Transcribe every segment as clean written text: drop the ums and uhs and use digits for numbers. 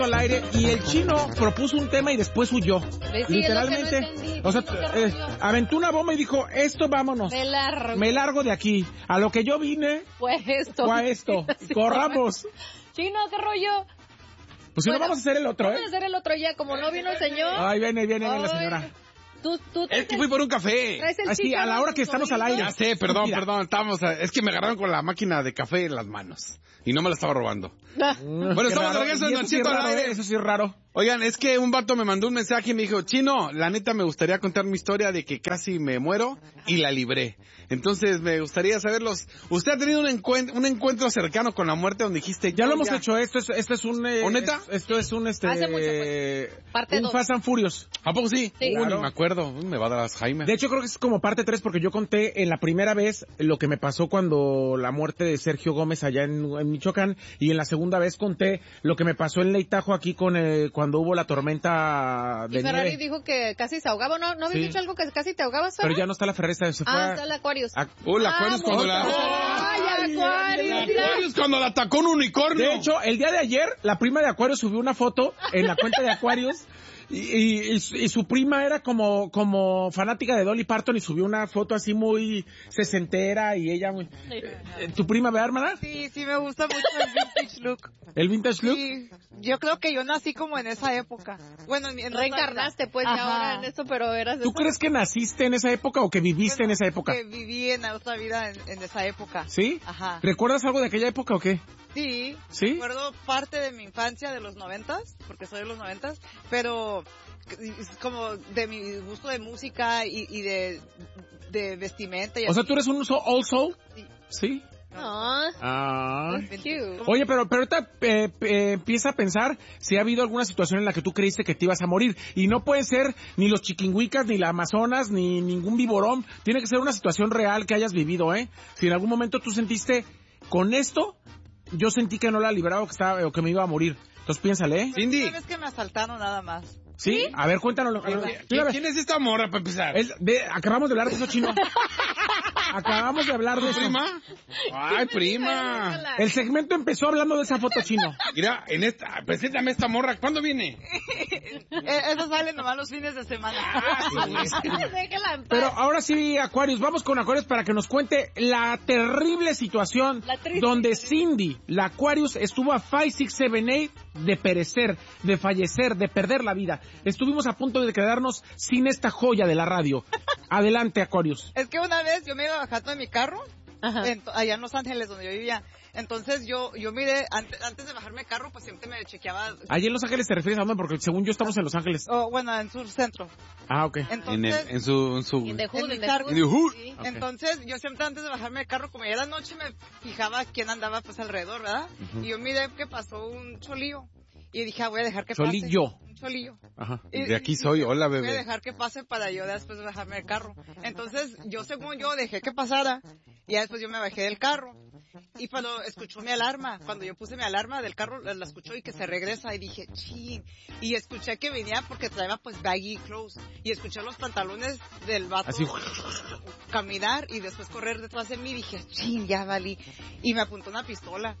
al aire y el chino propuso un tema y después huyó. Sí, literalmente. Es lo que no entendí. O sea, aventó una bomba y dijo, esto vámonos. Me largo de aquí. A lo que yo vine fue esto. Sí, corramos. Chino, ¿qué rollo? Pues si no vamos a hacer el otro, Vamos a hacer el otro ya, como no vino el señor. Ay, viene la señora. Es que fui por un café. Así, a la hora que estamos al aire. Ya sé, perdón. Es que me agarraron con la máquina de café en las manos. Y no me la estaba robando. Bueno, estamos de regreso en Don Cheto al aire. Eso sí es raro. Oigan, es que un vato me mandó un mensaje y me dijo, Chino, la neta me gustaría contar mi historia de que casi me muero y la libré. Entonces me gustaría saberlos. ¿Usted ha tenido un encuentro cercano con la muerte donde dijiste... Ya lo hemos hecho, esto es un... ¿Neta? Esto es un... Hace mucho, pues. Parte un 2. Fast and Furious. ¿A poco sí? Sí. Claro. Me acuerdo, me va a dar Alzheimer. De hecho, creo que es como parte 3 porque yo conté en la primera vez lo que me pasó cuando la muerte de Sergio Gómez allá en Michoacán, y en la segunda vez conté lo que me pasó en Leitajo aquí con cuando hubo la tormenta de y Ferrari nieve. dijo que casi se ahogaba, ¿no? ¿No habías dicho algo que casi te ahogabas, Ferrari? Pero ya no está la Ferrari, se fue está el Aquarius. La Aquarius cuando la... ¡Ay, Aquarius! La Aquarius cuando la atacó un unicornio. De hecho, el día de ayer, la prima de Aquarius subió una foto en la cuenta de Aquarius y su prima era como fanática de Dolly Parton y subió una foto así muy sesentera y ella muy... ¿Tu prima, verdad, hermana? Sí, me gusta mucho el vintage look. ¿El vintage look? Sí, yo creo que yo nací como en esa época. Bueno, reencarnaste pues ya ahora en eso, pero eras... ¿Tú crees que naciste en esa época o que viviste en esa época? Que viví en otra vida en esa época. ¿Sí? Ajá. ¿Recuerdas algo de aquella época o qué? Sí. ¿Sí? Recuerdo parte de mi infancia de los 90s, porque soy de los 90s, pero es como de mi gusto de música y de vestimenta. Y o sea, ¿tú eres un old soul? Sí. ¿Sí? Cute. Oye, pero ahorita empieza a pensar si ha habido alguna situación en la que tú creíste que te ibas a morir. Y no pueden ser ni los chiquinhuicas, ni la Amazonas, ni ningún viborón. Tiene que ser una situación real que hayas vivido, ¿eh? Si en algún momento tú sentiste, con esto, yo sentí que no la libraba o que me iba a morir. Entonces piénsale, ¿eh? Cindy. Una vez que me asaltaron nada más. ¿Sí? A ver, cuéntanos. ¿Quién es esta morra para empezar? Acabamos de hablar de eso, Chino. Acabamos de hablar de eso. ¿Prima? Ay, prima. El segmento empezó hablando de esa foto, Chino. Mira, preséntame esta morra. ¿Cuándo viene? Eso sale nomás los fines de semana. Déjala en paz. Pero ahora sí, Aquarius, vamos con Aquarius para que nos cuente la terrible situación donde Cindy, la Aquarius, estuvo a 5, 6, 7, 8 de perecer, de fallecer, de perder la vida. Estuvimos a punto de quedarnos sin esta joya de la radio. Adelante, Aquarius. Es que una vez yo me iba bajando en mi carro, allá en Los Ángeles, donde yo vivía. Entonces yo miré, antes de bajarme el carro, pues siempre me chequeaba. ¿Allí en Los Ángeles te refieres a dónde? Porque según yo estamos en Los Ángeles. Bueno, en Sur Centro. Ah, ok. Entonces, En su... In the hood. Sí. Okay. Entonces yo siempre antes de bajarme el carro, como ya era noche, me fijaba quién andaba pues alrededor, ¿verdad? Y yo miré que pasó un cholillo. Y dije, voy a dejar que pase. Un cholillo. Ajá. De aquí soy, hola bebé. Voy a dejar que pase para yo después de bajarme del carro. Entonces, según yo, dejé que pasara. Y ya después yo me bajé del carro. Y cuando escuchó mi alarma, cuando yo puse mi alarma del carro, la escuchó y que se regresa. Y dije, chin. Y escuché que venía porque traía pues baggy clothes. Y escuché los pantalones del vato. Así. Caminar y después correr detrás de mí. Y dije, chin, ya valí. Y me apuntó una pistola.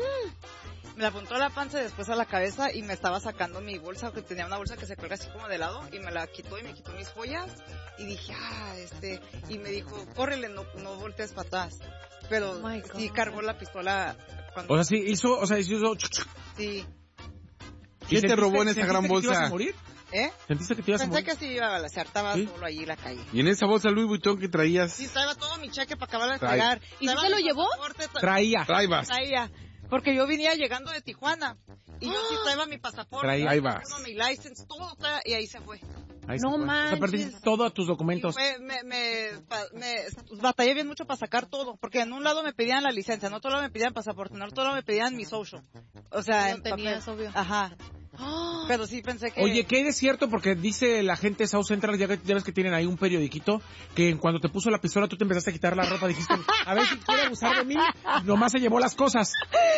Me la apuntó a la panza y después a la cabeza y me estaba sacando mi bolsa, que tenía una bolsa que se cuelga así como de lado, y me la quitó y me quitó mis joyas y dije, y me dijo, córrele, no voltees para atrás. Pero sí cargó la pistola cuando... O sea, hizo... Sí. ¿Quién te robó en esa gran bolsa? ¿Te ibas a morir? ¿Sentiste que te ibas a morir? Pensé que sí iba a balacear, estaba solo allí en la calle. ¿Y en esa bolsa Louis Vuitton que traías? Sí, traía todo mi cheque para acabar de pagar. ¿Y si se lo llevó? Traía. Porque yo venía llegando de Tijuana y yo sí traía mi pasaporte, mi license, todo traía, y ahí se fue. No manches. O sea, perdiste todos tus documentos. Me batallé bien mucho para sacar todo, porque en un lado me pedían la licencia, en otro lado me pedían pasaporte, en otro lado me pedían mi social. O sea, no tenías, obvio. Ajá. Pero sí pensé que... Oye, ¿qué es cierto? Porque dice la gente de South Central, ya ves que tienen ahí un periodiquito, que cuando te puso la pistola tú te empezaste a quitar la ropa, dijiste, a ver si quiere abusar de mí, nomás se llevó las cosas.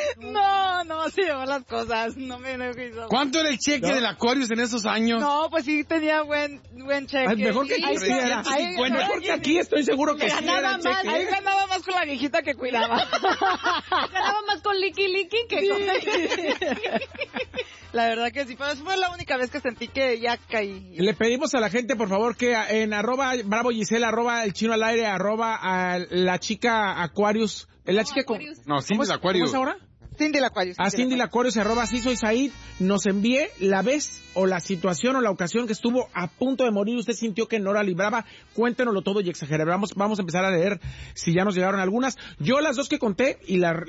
No se llevó las cosas, no me hizo. ¿Cuánto era el cheque del Aquarius en esos años? No, pues sí tenía buen cheque. Ay, mejor que aquí, mejor que aquí, estoy seguro que sí era el cheque. Ahí ganaba más con la viejita que cuidaba. Ganaba más con Licky que con... La verdad que sí, pero fue la única vez que sentí que ya caí. Le pedimos a la gente, por favor, que en @Bravo Gisela, @El Chino al Aire, a la chica Aquarius. ¿La chica Aquarius. No, Cindy la Aquarius. ¿Cómo es ahora? Cindy la Aquarius. A Cindy la Aquarius, @Sí Soy Said, nos envíe la vez o la situación o la ocasión que estuvo a punto de morir, usted sintió que no la libraba, cuéntenoslo todo y exageramos. Vamos a empezar a leer si ya nos llegaron algunas. Yo las dos que conté y las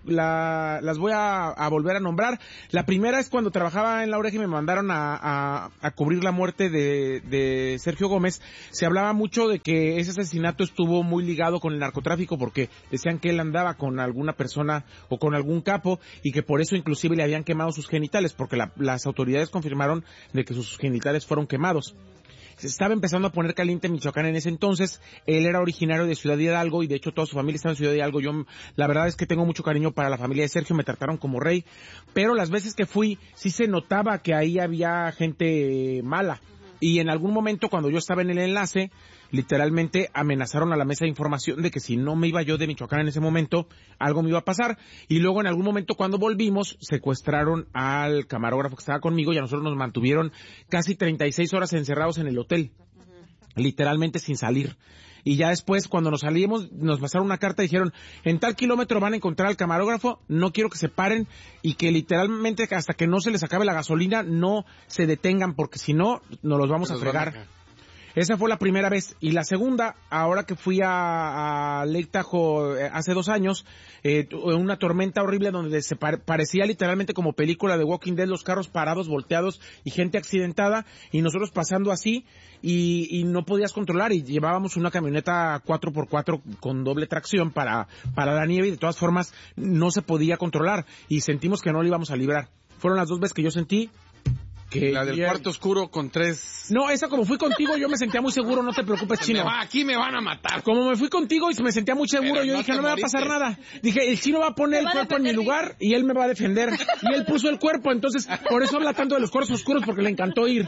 voy a volver a nombrar. La primera es cuando trabajaba en La Oreja y me mandaron a cubrir la muerte de Sergio Gómez. Se hablaba mucho de que ese asesinato estuvo muy ligado con el narcotráfico porque decían que él andaba con alguna persona o con algún capo y que por eso inclusive le habían quemado sus genitales, porque las autoridades confirmaron de que sus genitales fueron quemados. Se estaba empezando a poner caliente Michoacán en ese entonces. Él era originario de Ciudad Hidalgo y de hecho toda su familia estaba en Ciudad Hidalgo. Yo la verdad es que tengo mucho cariño para la familia de Sergio, me trataron como rey, pero las veces que fui sí se notaba que ahí había gente mala. Y en algún momento cuando yo estaba en el enlace, literalmente amenazaron a la mesa de información de que si no me iba yo de Michoacán en ese momento, algo me iba a pasar. Y luego en algún momento cuando volvimos, secuestraron al camarógrafo que estaba conmigo y a nosotros nos mantuvieron casi 36 horas encerrados en el hotel, literalmente sin salir. Y ya después, cuando nos salimos, nos pasaron una carta y dijeron, en tal kilómetro van a encontrar al camarógrafo, no quiero que se paren y que literalmente hasta que no se les acabe la gasolina, no se detengan, porque si no, nos los vamos a fregar. Esa fue la primera vez. Y la segunda, ahora que fui a Lake Tahoe hace 2 años, una tormenta horrible donde se parecía literalmente como película de Walking Dead, los carros parados, volteados y gente accidentada, y nosotros pasando así, y no podías controlar, y llevábamos una camioneta 4x4 con doble tracción para la nieve, y de todas formas no se podía controlar, y sentimos que no lo íbamos a librar. Fueron las 2 veces que yo sentí que... La del cuarto oscuro con 3... No, esa como fui contigo yo me sentía muy seguro, no te preocupes, Chino. Aquí me van a matar. Como me fui contigo y me sentía muy seguro, Pero yo no dije, te no me va a moriste. pasar nada. Dije, el Chino va a poner el cuerpo en mi lugar y él me va a defender. Y él puso el cuerpo, entonces por eso habla tanto de los cuartos oscuros, porque le encantó ir.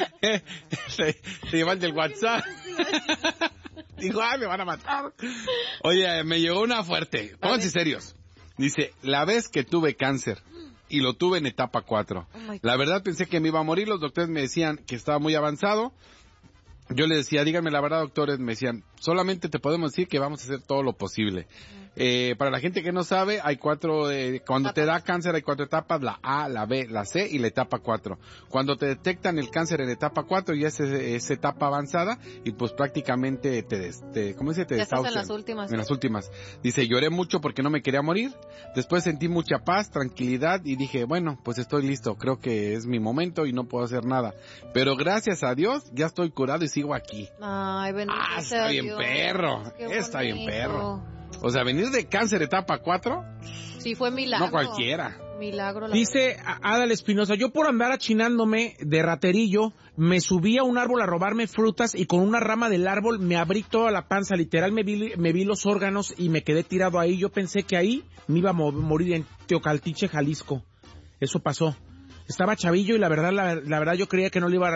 Se llevan del WhatsApp. Dijo, me van a matar. Oye, me llegó una fuerte. Pónganse serios. Dice, la vez que tuve cáncer y lo tuve en etapa 4. La verdad pensé que me iba a morir, los doctores me decían que estaba muy avanzado. Yo les decía, díganme la verdad, doctores, me decían, solamente te podemos decir que vamos a hacer todo lo posible. Para la gente que no sabe, hay 4, cuando te da cáncer hay 4 etapas, la A, la B, la C y la etapa 4. Cuando te detectan el cáncer en etapa 4 ya es etapa avanzada y pues prácticamente ¿cómo dice? Te Ya estás en desahucian. las últimas. En las últimas. Dice, lloré mucho porque no me quería morir, después sentí mucha paz, tranquilidad y dije, bueno, pues estoy listo, creo que es mi momento y no puedo hacer nada. Pero gracias a Dios ya estoy curado y sigo aquí. Ay, bendito Está sea bien Dios. perro, Qué está bien bonito. perro. O sea, venir de cáncer etapa 4, Sí, fue milagro. no cualquiera. Milagro. Dice Adal Espinosa, yo por andar achinándome de raterillo, me subí a un árbol a robarme frutas y con una rama del árbol me abrí toda la panza, literal me vi los órganos y me quedé tirado ahí. Yo pensé que ahí me iba a morir en Teocaltiche, Jalisco. Eso pasó. Estaba chavillo y la verdad yo creía que no le iba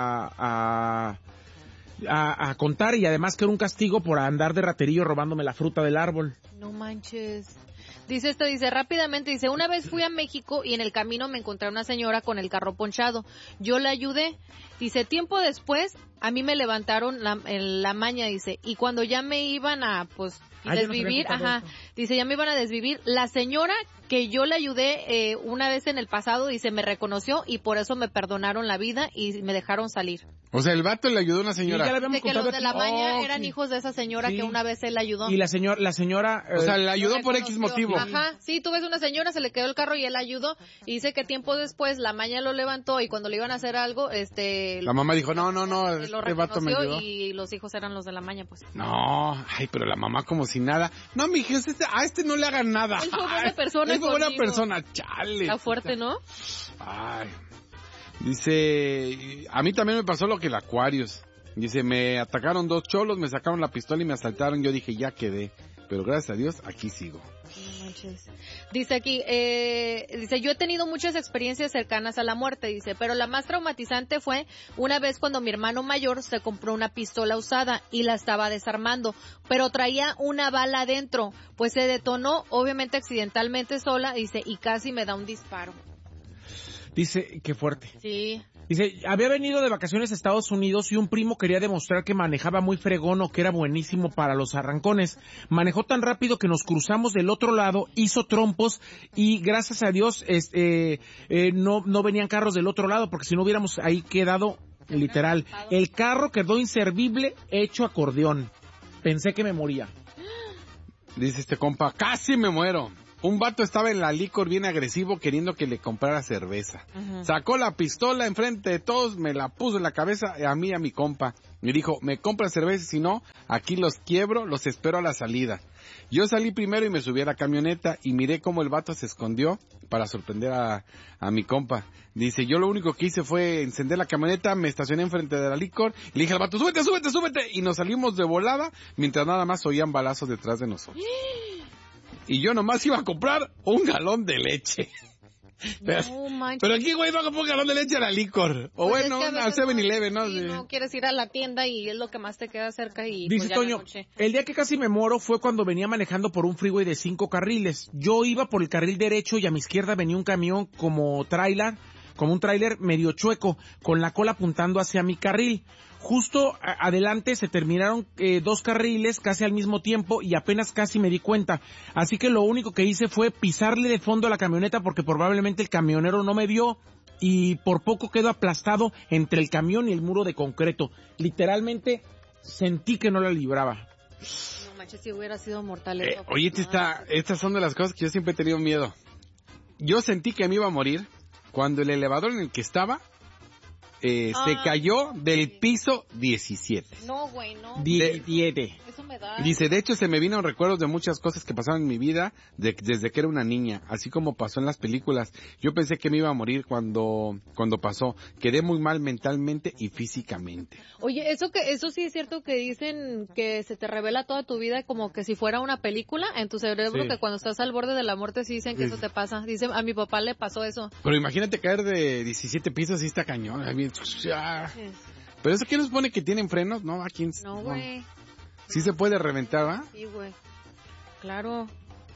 a contar, y además que era un castigo por andar de raterillo robándome la fruta del árbol. No manches. Dice rápidamente, dice, una vez fui a México y en el camino me encontré a una señora con el carro ponchado. Yo la ayudé. Dice, tiempo después, a mí me levantaron la maña, dice, y cuando ya me iban a, pues, desvivir, dice, ya me iban a desvivir, la señora que yo le ayudé una vez en el pasado, dice, me reconoció y por eso me perdonaron la vida y me dejaron salir. O sea, el vato le ayudó a una señora. Sí, ya le habíamos Dice que los contado de la aquí. maña Oh, eran sí. hijos de esa señora Sí. que una vez él ayudó. Y la señora O sea, le ayudó por reconoció. X motivo. Ajá, sí, tú ves una señora, se le quedó el carro y él ayudó. Y dice que tiempo después la maña lo levantó y cuando le iban a hacer algo, La mamá dijo, no, lo este vato me ayudó. reconoció y los hijos eran los de la maña, pues. No, ay, pero la mamá como si nada. No, mija, a este no le hagan nada. Él fue buena persona Él fue buena conmigo. persona, chale. Está fuerte, ¿no? Ay. Dice, a mí también me pasó lo que el Aquarius. Dice, me atacaron 2 cholos, me sacaron la pistola y me asaltaron. Yo dije, ya quedé. Pero gracias a Dios, aquí sigo. No manches. Dice aquí, dice, yo he tenido muchas experiencias cercanas a la muerte, dice, pero la más traumatizante fue una vez cuando mi hermano mayor se compró una pistola usada y la estaba desarmando, pero traía una bala adentro, pues se detonó, obviamente accidentalmente sola, dice, y casi me da un disparo. Dice, qué fuerte. Sí. Dice, había venido de vacaciones a Estados Unidos y un primo quería demostrar que manejaba muy fregón o que era buenísimo para los arrancones. Manejó tan rápido que nos cruzamos del otro lado, hizo trompos y gracias a Dios no venían carros del otro lado porque si no hubiéramos ahí quedado literal. El carro quedó inservible, hecho acordeón. Pensé que me moría. Dice este compa, casi me muero. Un vato estaba en la licor bien agresivo queriendo que le comprara cerveza. Sacó la pistola enfrente de todos, me la puso en la cabeza a mí y a mi compa. Me dijo, me compran cerveza, si no, aquí los quiebro, los espero a la salida. Yo salí primero y me subí a la camioneta y miré cómo el vato se escondió para sorprender a mi compa. Dice, yo lo único que hice fue encender la camioneta, me estacioné enfrente de la licor y le dije al vato, súbete, súbete, súbete. Y nos salimos de volada mientras nada más oían balazos detrás de nosotros. Y yo nomás iba a comprar un galón de leche. Pero aquí, güey, va a comprar un galón de leche a la licor. O pues bueno, al 7-Eleven, ¿no? Sí, no quieres ir a la tienda y es lo que más te queda cerca y dice pues Toño, el día que casi me muero fue cuando venía manejando por un freeway de 5 carriles. Yo iba por el carril derecho y a mi izquierda venía un camión como un tráiler medio chueco, con la cola apuntando hacia mi carril. Justo adelante se terminaron 2 carriles casi al mismo tiempo y apenas casi me di cuenta. Así que lo único que hice fue pisarle de fondo a la camioneta porque probablemente el camionero no me vio y por poco quedo aplastado entre el camión y el muro de concreto. Literalmente sentí que no la libraba. No manches, si hubiera sido mortal. Oye, estas son de las cosas que yo siempre he tenido miedo. Yo sentí que me iba a morir cuando el elevador en el que estaba se cayó del piso 17. No, güey, no. 17. Eso me da. Dice, de hecho se me vino recuerdos de muchas cosas que pasaron en mi vida desde que era una niña, así como pasó en las películas. Yo pensé que me iba a morir cuando pasó. Quedé muy mal mentalmente y físicamente. Oye, eso sí es cierto que dicen que se te revela toda tu vida como que si fuera una película en tu cerebro, sí. Que cuando estás al borde de la muerte sí dicen que eso te pasa. Dicen, a mi papá le pasó eso. Pero imagínate caer de 17 pisos y está cañón. Pero eso, ¿quién nos pone que tienen frenos? No, aquí no, güey. Sí se puede reventar, ¿va? Sí, güey. Claro.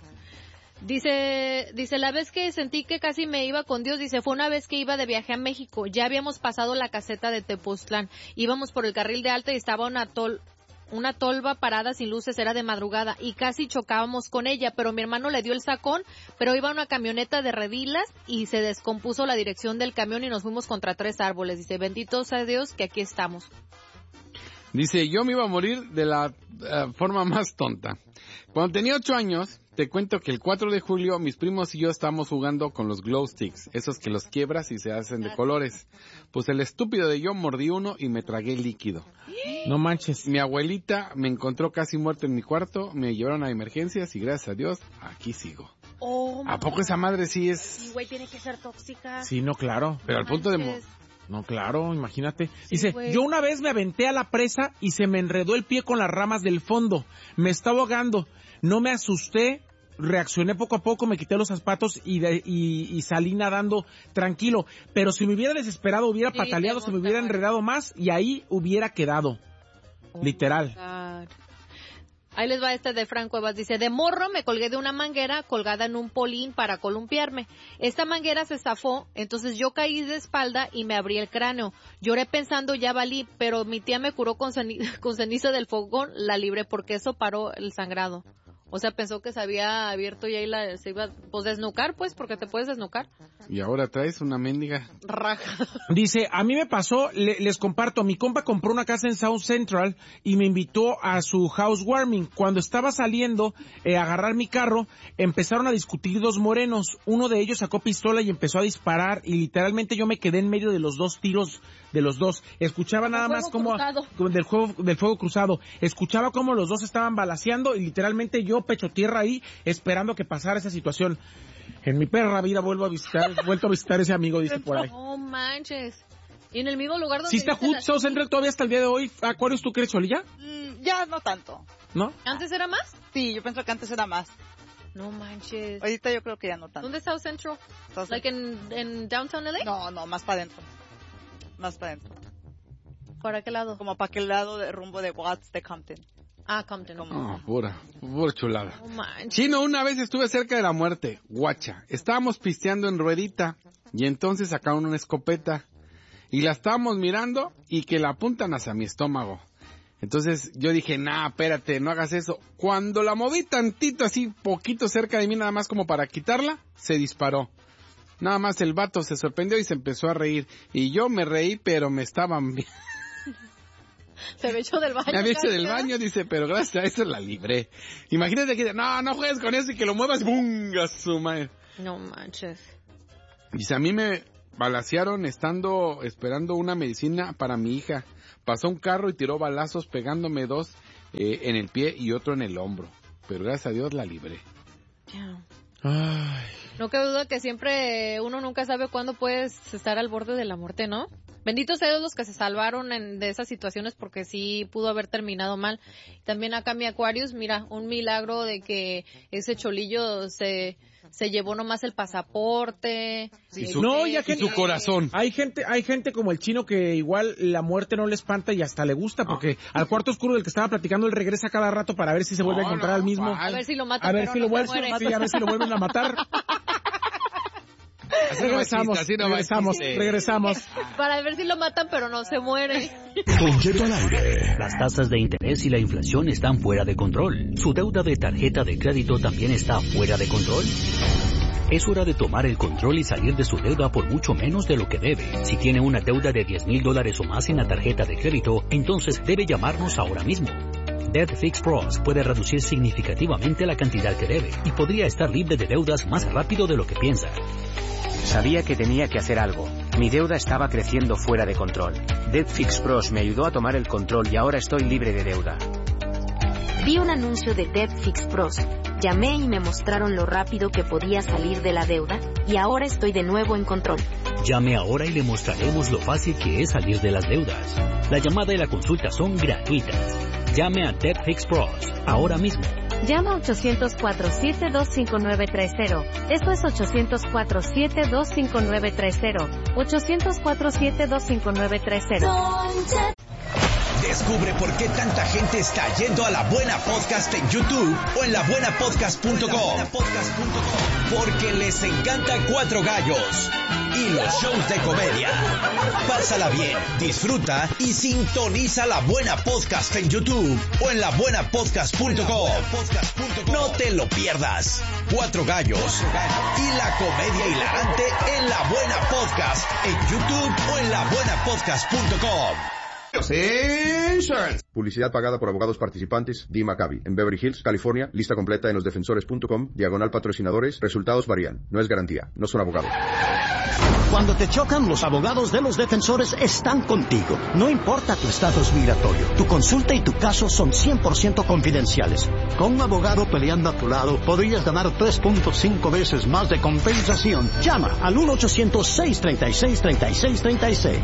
Dice, la vez que sentí que casi me iba con Dios, dice, fue una vez que iba de viaje a México. Ya habíamos pasado la caseta de Tepoztlán. Íbamos por el carril de alta y estaba una tolva parada sin luces, era de madrugada y casi chocábamos con ella, pero mi hermano le dio el sacón, pero iba una camioneta de redilas y se descompuso la dirección del camión y nos fuimos contra 3 árboles. Dice, bendito sea Dios que aquí estamos. Dice, yo me iba a morir de la forma más tonta. Cuando tenía 8 años, te cuento que el 4 de julio mis primos y yo estábamos jugando con los glow sticks, esos que los quiebras y se hacen de colores. Pues el estúpido de yo mordí uno y me tragué el líquido. No manches. Mi abuelita me encontró casi muerto en mi cuarto, me llevaron a emergencias y gracias a Dios, aquí sigo. Oh, ¿A poco esa madre sí es...? Sí, güey, tiene que ser tóxica. Sí, no, claro. Pero al punto de... No, claro, imagínate. Sí, dice, güey. Yo una vez me aventé a la presa y se me enredó el pie con las ramas del fondo. Me estaba ahogando. No me asusté, reaccioné poco a poco, me quité los zapatos y salí nadando tranquilo. Pero si me hubiera desesperado, hubiera pataleado, se me hubiera enredado más y ahí hubiera quedado. Literal. God. Ahí les va de Frank Cuevas. Dice, de morro me colgué de una manguera colgada en un polín para columpiarme. Esta manguera se zafó, entonces yo caí de espalda y me abrí el cráneo. Lloré pensando ya valí, pero mi tía me curó con ceniza del fogón, la libré porque eso paró el sangrado. O sea, pensó que se había abierto y ahí se iba pues desnucar, pues, porque te puedes desnucar. Y ahora traes una mendiga raja. Dice, a mí me pasó, les comparto, mi compa compró una casa en South Central y me invitó a su housewarming. Cuando estaba saliendo a agarrar mi carro, empezaron a discutir 2 morenos. Uno de ellos sacó pistola y empezó a disparar y literalmente yo me quedé en medio de los 2 tiros de los 2. Escuchaba nada más como del fuego cruzado. Escuchaba como los 2 estaban balaceando y literalmente yo pecho tierra ahí esperando que pasara esa situación. En mi perra vida vuelto a visitar ese amigo, dice por ahí. No manches. Y en el mismo lugar donde... ¿Sí está South Central todavía hasta el día de hoy? Aquarius, ¿tú crees, Cholilla? Ya no tanto. ¿No? ¿Antes era más? Sí, yo pienso que antes era más. No manches. Ahorita yo creo que ya no tanto. ¿Dónde está South Central? Like en Downtown LA? No, más para adentro. Más para adentro. ¿Para qué lado? Como para aquel lado de rumbo de Watts de Compton. Ah, Compton. Pura chulada. No manches. Chino, una vez estuve cerca de la muerte. Guacha. Estábamos pisteando en ruedita Y entonces sacaron una escopeta y la estábamos mirando y que la apuntan hacia mi estómago. Entonces yo dije, espérate, no hagas eso. Cuando la moví tantito, así poquito cerca de mí, nada más como para quitarla, se disparó. Nada más el vato se sorprendió y se empezó a reír. Y yo me reí, pero me estaban viendo. Se había hecho del baño. Me había hecho del baño, dice, pero gracias a eso la libré. Imagínate que, no juegues con eso y que lo muevas, ¡bum! A su madre. No manches. Dice, a mí me balacearon esperando una medicina para mi hija. Pasó un carro y tiró balazos pegándome 2 en el pie y otro en el hombro. Pero gracias a Dios la libré. Yeah. Ay. No cabe duda que siempre uno nunca sabe cuándo puedes estar al borde de la muerte, ¿no? Benditos sean los que se salvaron de esas situaciones porque sí pudo haber terminado mal. También acá mi Aquarius, mira, un milagro de que ese cholillo se llevó nomás el pasaporte. Y su corazón. Hay gente como el chino que igual la muerte no le espanta y hasta le gusta porque al cuarto oscuro del que estaba platicando él regresa cada rato para ver si se vuelve a encontrar al mismo. A ver si lo matan, a ver si lo vuelven a matar. Regresamos. Para ver si lo matan, pero no se muere. Don Cheto al aire. Las tasas de interés y la inflación están fuera de control. ¿Su deuda de tarjeta de crédito también está fuera de control? Es hora de tomar el control y salir de su deuda por mucho menos de lo que debe. Si tiene una deuda de $10,000 o más en la tarjeta de crédito, entonces debe llamarnos ahora mismo. Debt Fix Pros puede reducir significativamente la cantidad que debe y podría estar libre de deudas más rápido de lo que piensa. Sabía que tenía que hacer algo. Mi deuda estaba creciendo fuera de control. Debt Fix Pros me ayudó a tomar el control y ahora estoy libre de deuda. Vi un anuncio de Debt Fix Pros. Llamé y me mostraron lo rápido que podía salir de la deuda y ahora estoy de nuevo en control. Llame ahora y le mostraremos lo fácil que es salir de las deudas. La llamada y la consulta son gratuitas. Llame a Debt Fix Pros ahora mismo. Llama 800-472-5930. Esto es 800-472-5930. 800-472-5930. Descubre por qué tanta gente está yendo a La Buena Podcast en YouTube o en labuenapodcast.com. Porque les encanta Cuatro Gallos y los shows de comedia. Pásala bien, disfruta y sintoniza La Buena Podcast en YouTube o en labuenapodcast.com. No te lo pierdas. Cuatro Gallos y la comedia hilarante en La Buena Podcast en YouTube o en labuenapodcast.com. Insurance. Publicidad pagada por abogados participantes. Dee Maccabi, en Beverly Hills, California. Lista completa en losdefensores.com. /patrocinadores. Resultados varían. No es garantía. No son abogados. Cuando te chocan, los abogados de Los Defensores están contigo. No importa tu estatus migratorio. Tu consulta y tu caso son 100% confidenciales. Con un abogado peleando a tu lado, podrías ganar 3.5 veces más de compensación. Llama al 1-800-636-3636.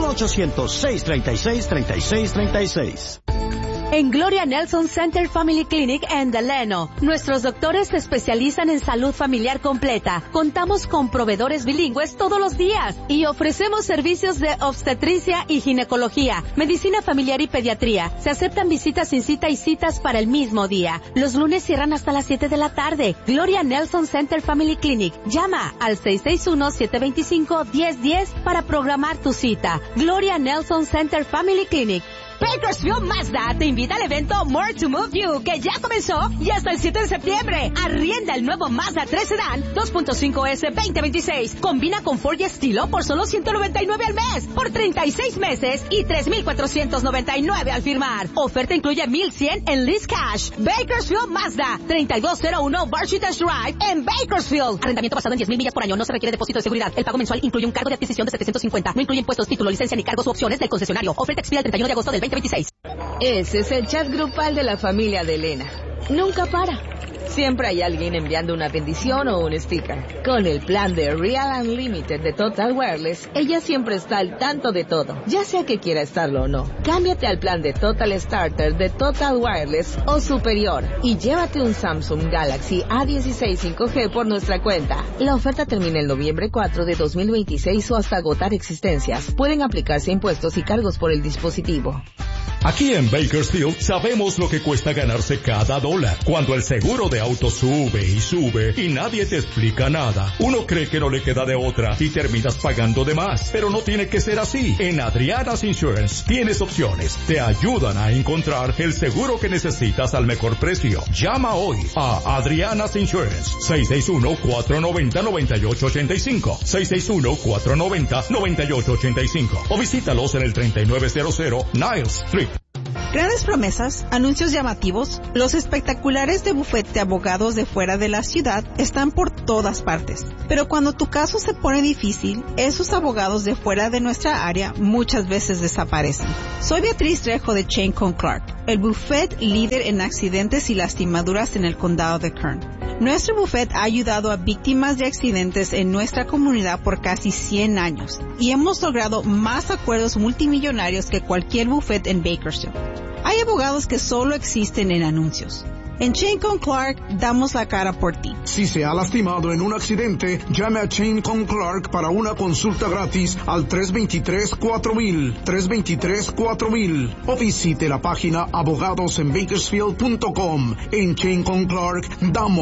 1-800-636-3636. En Gloria Nelson Center Family Clinic en Delano, nuestros doctores se especializan en salud familiar completa. Contamos con proveedores bilingües todos los días y ofrecemos servicios de obstetricia y ginecología, medicina familiar y pediatría. Se aceptan visitas sin cita y citas para el mismo día. Los lunes cierran hasta las 7 de la tarde. Gloria Nelson Center Family Clinic. Llama al 661-725-1010 para programar tu cita. Gloria Nelson Center Family Clinic. Bakersfield Mazda te invita al evento More to Move You, que ya comenzó y hasta el 7 de septiembre. Arrienda el nuevo Mazda 3 Sedan 2.5S 2026. Combina confort y estilo por solo $199 al mes, por 36 meses y $3,499 al firmar. Oferta incluye $1,100 en lease cash. Bakersfield Mazda, 3201 Barchitas Drive en Bakersfield. Arrendamiento basado en 10,000 millas por año. No se requiere depósito de seguridad. El pago mensual incluye un cargo de adquisición de $750. No incluye impuestos, título, licencia ni cargos u opciones del concesionario. Oferta expira el 31 de agosto del 2026. Ese es el chat grupal de la familia de Elena. Nunca para. Siempre hay alguien enviando una bendición o un sticker. Con el plan de Real Unlimited de Total Wireless, ella siempre está al tanto de todo, ya sea que quiera estarlo o no. Cámbiate al plan de Total Starter de Total Wireless o superior y llévate un Samsung Galaxy A16 5G por nuestra cuenta. La oferta termina el noviembre 4 de 2026 o hasta agotar existencias. Pueden aplicarse impuestos y cargos por el dispositivo. Aquí en Bakersfield sabemos lo que cuesta ganarse cada dólar. Cuando el seguro de auto sube y sube y nadie te explica nada, uno cree que no le queda de otra y terminas pagando de más. Pero no tiene que ser así. En Adriana's Insurance tienes opciones. Te ayudan a encontrar el seguro que necesitas al mejor precio. Llama hoy a Adriana's Insurance. 661-490-9885. 661-490-9885. O visítalos en el 3900 Niles Street. Grandes promesas, anuncios llamativos, los espectaculares de bufete de abogados de fuera de la ciudad están por todas partes. Pero cuando tu caso se pone difícil, esos abogados de fuera de nuestra área muchas veces desaparecen. Soy Beatriz Trejo de Chain Con Clark, el bufete líder en accidentes y lastimaduras en el condado de Kern. Nuestro bufete ha ayudado a víctimas de accidentes en nuestra comunidad por casi 100 años y hemos logrado más acuerdos multimillonarios que cualquier bufete en Bakersfield. Hay abogados que solo existen en anuncios. En Chain Con Clark damos la cara por ti. Si se ha lastimado en un accidente, llame a Chain Con Clark para una consulta gratis al 323-4000, 323-4000 o visite la página abogadosenbakersfield.com. En Chain Con Clark damos